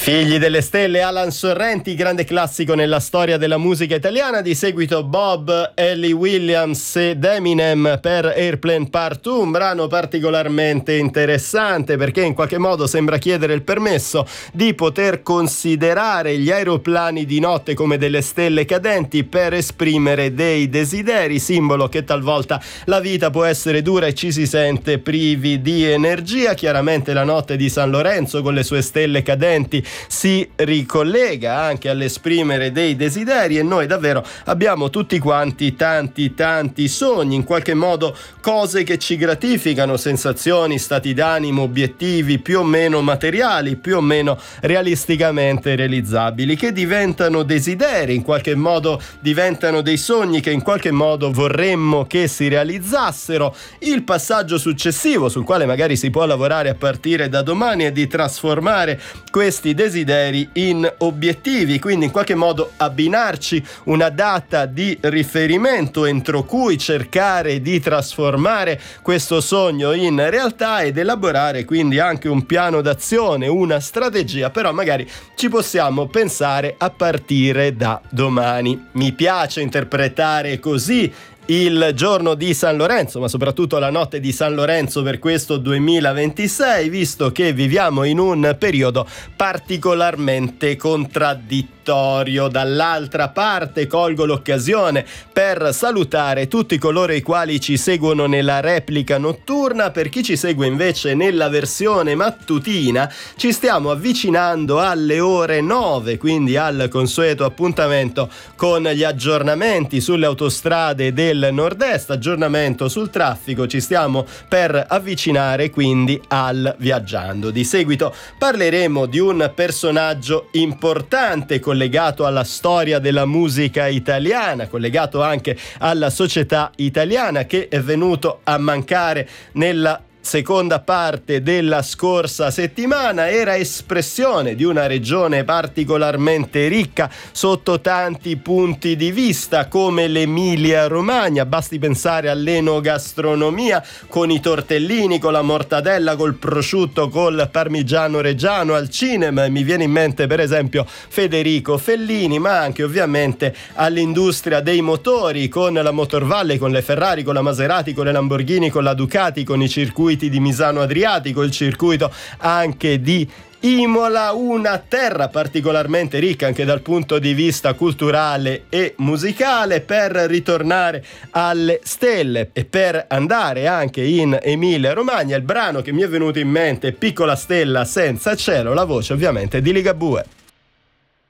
Figli delle stelle, Alan Sorrenti, grande classico nella storia della musica italiana. Di seguito Bob, Ellie Williams ed Eminem per Airplane Part 2, un brano particolarmente interessante perché in qualche modo sembra chiedere il permesso di poter considerare gli aeroplani di notte come delle stelle cadenti per esprimere dei desideri, simbolo che talvolta la vita può essere dura e ci si sente privi di energia. Chiaramente la notte di San Lorenzo con le sue stelle cadenti si ricollega anche all'esprimere dei desideri, e noi davvero abbiamo tutti quanti tanti sogni, in qualche modo cose che ci gratificano, sensazioni, stati d'animo, obiettivi più o meno materiali, più o meno realisticamente realizzabili, che diventano desideri, in qualche modo diventano dei sogni che in qualche modo vorremmo che si realizzassero. Il passaggio successivo, sul quale magari si può lavorare a partire da domani, è di trasformare questi desideri in obiettivi, quindi in qualche modo abbinarci una data di riferimento entro cui cercare di trasformare questo sogno in realtà ed elaborare quindi anche un piano d'azione, una strategia, però magari ci possiamo pensare a partire da domani. Mi piace interpretare così il giorno di San Lorenzo, ma soprattutto la notte di San Lorenzo per questo 2026, visto che viviamo in un periodo particolarmente contraddittorio. Dall'altra parte colgo l'occasione per salutare tutti coloro i quali ci seguono nella replica notturna. Per chi ci segue invece nella versione mattutina, ci stiamo avvicinando alle ore 9, quindi al consueto appuntamento con gli aggiornamenti sulle autostrade del nord-est, aggiornamento sul traffico, ci stiamo per avvicinare quindi al viaggiando. Di seguito parleremo di un personaggio importante collegato alla storia della musica italiana, collegato anche alla società italiana, che è venuto a mancare nella seconda parte della scorsa settimana. Era espressione di una regione particolarmente ricca sotto tanti punti di vista come l'Emilia Romagna, basti pensare all'enogastronomia con i tortellini, con la mortadella, col prosciutto, col parmigiano reggiano. Al cinema mi viene in mente per esempio Federico Fellini, ma anche ovviamente all'industria dei motori con la Motorvalle, con le Ferrari, con la Maserati, con le Lamborghini, con la Ducati, con i circuiti di Misano Adriatico, il circuito anche di Imola, una terra particolarmente ricca anche dal punto di vista culturale e musicale. Per ritornare alle stelle e per andare anche in Emilia Romagna, il brano che mi è venuto in mente è Piccola stella senza cielo, la voce ovviamente di Ligabue.